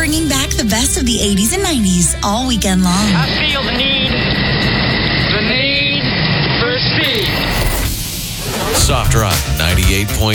bringing back the best of the 80s and 90s all weekend long. I feel the need for speed. Soft Rock 98.9.